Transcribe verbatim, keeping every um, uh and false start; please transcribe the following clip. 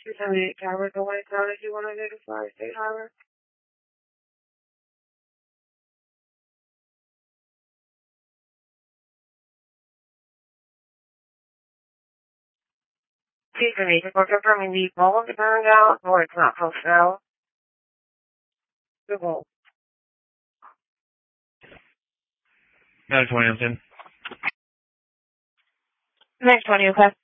two seventy-eight Towers, the White County, two one hundred five State Highway. Please release it. We're confirming the bulb burned out or it's not full snow. The bulb. nine twenty, I'm in. nine twenty, okay.